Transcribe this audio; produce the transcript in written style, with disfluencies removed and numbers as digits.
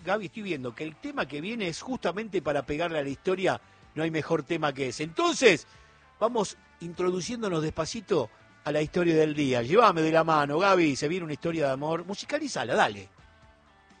Gaby, estoy viendo que el tema que viene es justamente para pegarle a la historia, no hay mejor tema que ese. Entonces, vamos introduciéndonos despacito a la historia del día. Llévame de la mano, Gaby, se viene una historia de amor. Musicalizala, dale.